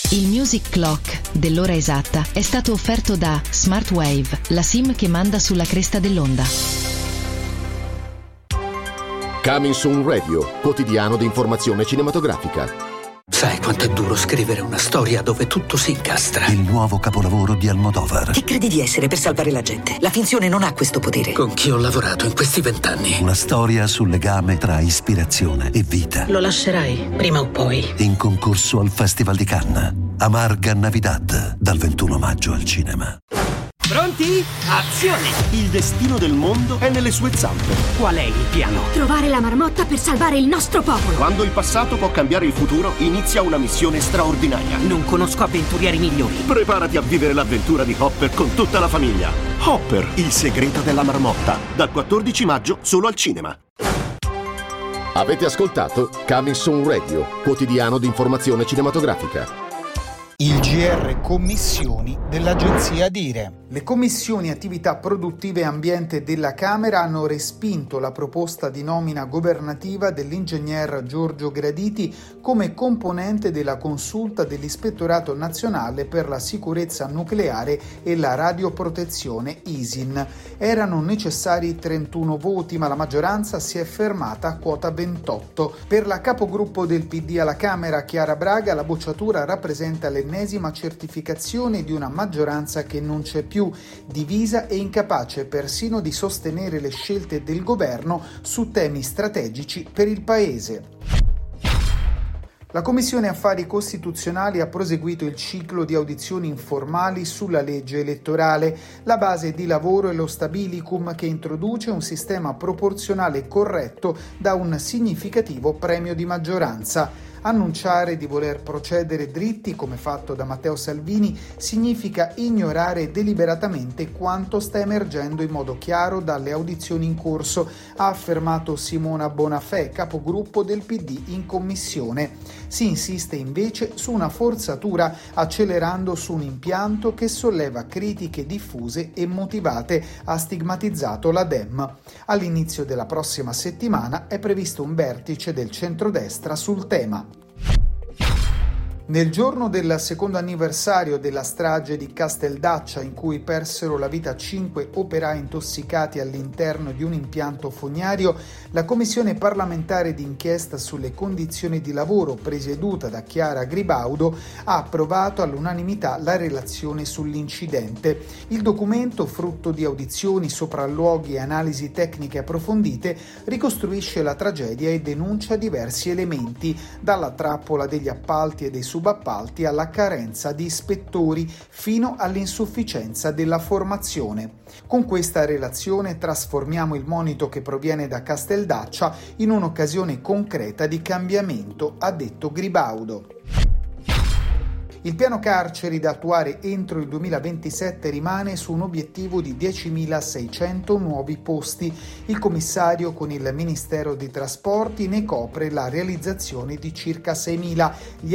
Il Music Clock dell'ora esatta è stato offerto da Smartwave, la SIM che manda sulla cresta dell'onda. Coming Soon Radio, quotidiano di informazione cinematografica. Sai quanto è duro scrivere una storia dove tutto si incastra? Il nuovo capolavoro di Almodovar. Chi credi di essere per salvare la gente? La finzione non ha questo potere. Con chi ho lavorato in questi 20 anni? Una storia sul legame tra ispirazione e vita. Lo lascerai, prima o poi. In concorso al Festival di Cannes. Amarga Navidad, dal 21 maggio al cinema. Pronti? Azione! Il destino del mondo è nelle sue zampe. Qual è il piano? Trovare la marmotta per salvare il nostro popolo. Quando il passato può cambiare il futuro, inizia una missione straordinaria. Non conosco avventurieri migliori. Preparati a vivere l'avventura di Hopper con tutta la famiglia. Hopper, il segreto della marmotta. Dal 14 maggio solo al cinema. Avete ascoltato Coming Soon Radio, quotidiano di informazione cinematografica. Il GR Commissioni dell'agenzia Dire. Le commissioni attività produttive e ambiente della Camera hanno respinto la proposta di nomina governativa dell'ingegner Giorgio Graditi come componente della consulta dell'Ispettorato Nazionale per la Sicurezza Nucleare e la Radioprotezione ISIN. Erano necessari 31 voti, ma la maggioranza si è fermata a quota 28. Per la capogruppo del PD alla Camera, Chiara Braga, la bocciatura rappresenta l'ennesima certificazione di una maggioranza che non c'è più, divisa e incapace persino di sostenere le scelte del governo su temi strategici per il Paese. La Commissione Affari Costituzionali ha proseguito il ciclo di audizioni informali sulla legge elettorale. La base di lavoro è lo Stabilicum, che introduce un sistema proporzionale corretto da un significativo premio di maggioranza. Annunciare di voler procedere dritti, come fatto da Matteo Salvini, significa ignorare deliberatamente quanto sta emergendo in modo chiaro dalle audizioni in corso, ha affermato Simona Bonafè, capogruppo del PD in commissione. Si insiste invece su una forzatura, accelerando su un impianto che solleva critiche diffuse e motivate, ha stigmatizzato la Dem. All'inizio della prossima settimana è previsto un vertice del centrodestra sul tema. Nel giorno del secondo anniversario della strage di Casteldaccia, in cui persero la vita 5 operai intossicati all'interno di un impianto fognario, la Commissione parlamentare d'inchiesta sulle condizioni di lavoro, presieduta da Chiara Gribaudo, ha approvato all'unanimità la relazione sull'incidente. Il documento, frutto di audizioni, sopralluoghi e analisi tecniche approfondite, ricostruisce la tragedia e denuncia diversi elementi, dalla trappola degli appalti e dei subappalti alla carenza di ispettori fino all'insufficienza della formazione. Con questa relazione trasformiamo il monito che proviene da Casteldaccia in un'occasione concreta di cambiamento, ha detto Gribaudo. Il piano carceri da attuare entro il 2027 rimane su un obiettivo di 10.600 nuovi posti. Il commissario con il Ministero dei Trasporti ne copre la realizzazione di circa 6.000.